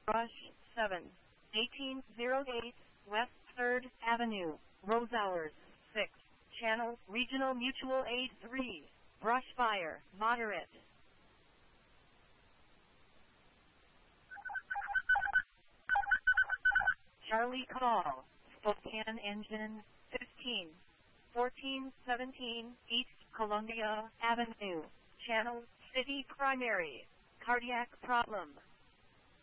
Rush 7, 1808, West 3rd Avenue, Rose Hours 6, Channel, Regional Mutual Aid 3, Brush Fire, Moderate. Charlie Call, Spokane Engine 15, 1417, East Columbia Avenue, Channel, City Primary, Cardiac Problem.